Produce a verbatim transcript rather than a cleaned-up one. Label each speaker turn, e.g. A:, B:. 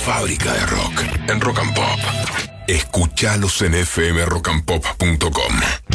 A: fábrica de rock en Rock and Pop. Escuchalos en f m rock and pop punto com.